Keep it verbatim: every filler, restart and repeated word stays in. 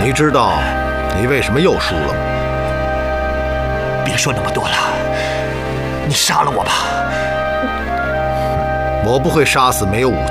你知道你为什么又输了吗？ 别说那么多了，你杀了我吧。 我不会杀死没有武